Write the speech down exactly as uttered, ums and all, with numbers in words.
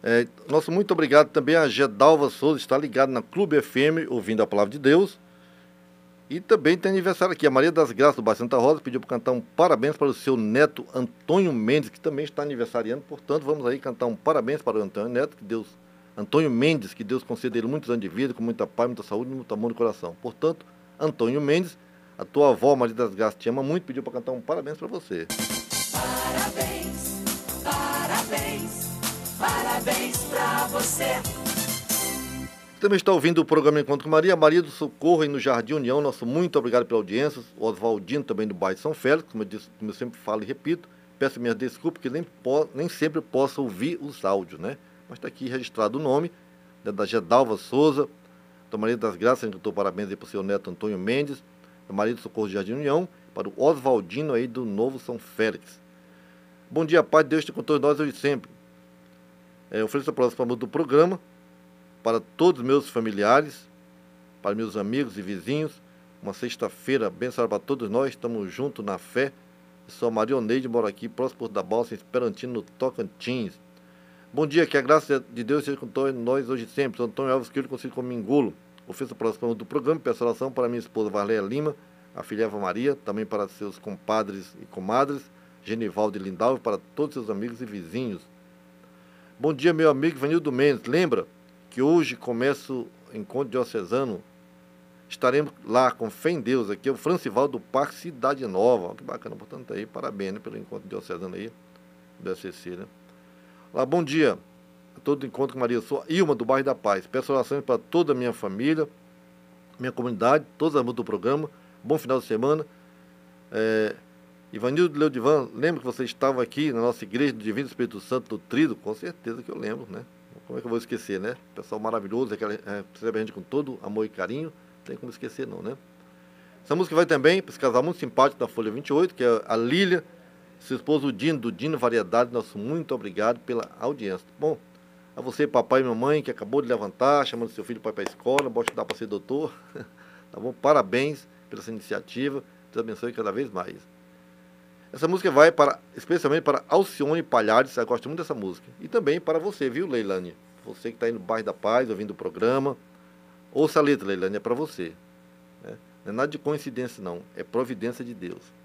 É, nosso muito obrigado também a Gedalva Souza, está ligado na Clube F M, ouvindo a Palavra de Deus. E também tem aniversário aqui, a Maria das Graças do Bairro Santa Rosa pediu para cantar um parabéns para o seu neto Antônio Mendes, que também está aniversariando. Portanto, vamos aí cantar um parabéns para o Antônio Neto, que Deus, Antônio Mendes, que Deus conceda ele muitos anos de vida, com muita paz, muita saúde e muito amor no coração. Portanto, Antônio Mendes, a tua avó Maria das Graças te ama muito, pediu para cantar um parabéns para você. Parabéns, parabéns, parabéns para você. Também está ouvindo o programa Encontro com Maria, Maria do Socorro e no Jardim União. Nosso muito obrigado pela audiência. O Oswaldino também do bairro São Félix, como eu, disse, como eu sempre falo e repito. Peço minhas desculpas, porque nem, po, nem sempre posso ouvir os áudios, né? Mas está aqui registrado o nome, né, da Gedalva Souza, da Maria das Graças, que eu parabéns aí para o seu neto Antônio Mendes, da Maria do Socorro do Jardim União, para o Oswaldino aí do Novo São Félix. Bom dia, Pai, Deus te com todos nós hoje e sempre. É, eu ofereço a próxima do programa para todos os meus familiares, para meus amigos e vizinhos. Uma sexta-feira abençoada para todos nós, estamos juntos na fé. Eu sou a Maria Oneide, moro aqui, próximo da Balsa, em Esperantino, no Tocantins. Bom dia, que a graça de Deus seja com todos nós hoje e sempre. Sou Antônio Alves, que eu consigo como Mingulo. Ofereço a próxima do programa, peço oração para minha esposa Varleia Lima, a filha Eva Maria, também para seus compadres e comadres, Genivaldo e Lindalva, para todos seus amigos e vizinhos. Bom dia, meu amigo Ivanildo Mendes. Lembra que hoje começa o encontro diocesano? Estaremos lá com fé em Deus. Aqui é o Francival do Parque Cidade Nova. Olha que bacana, portanto, aí, parabéns, né, pelo encontro diocesano aí, do S C C, né? Lá, bom dia a todo encontro com Maria. Eu sou Ilma, do bairro da Paz. Peço orações para toda a minha família, minha comunidade, todos os amigos do programa. Bom final de semana. É, Ivanildo Leodivan, lembra que você estava aqui na nossa igreja do Divino Espírito Santo do Trido? Com certeza que eu lembro, né? Como é que eu vou esquecer, né? Pessoal maravilhoso, aquela, é, recebe a gente com todo amor e carinho. Não tem como esquecer, não, né? Essa música vai também para esse casal muito simpático da Folha vinte e oito, que é a Lília, seu esposo o Dino, do Dino Variedade. Nosso muito obrigado pela audiência. Bom, a você, papai e mamãe, que acabou de levantar, chamando seu filho para ir para a escola, pode estudar para ser doutor. Tá bom? Parabéns pela essa iniciativa. Deus abençoe cada vez mais. Essa música vai para, especialmente para Alcione Palhares, eu gosto muito dessa música. E também para você, viu, Leilane? Você que está aí no bairro da Paz, ouvindo o programa. Ouça a letra, Leilane, é para você. Né? Não é nada de coincidência, não. É providência de Deus.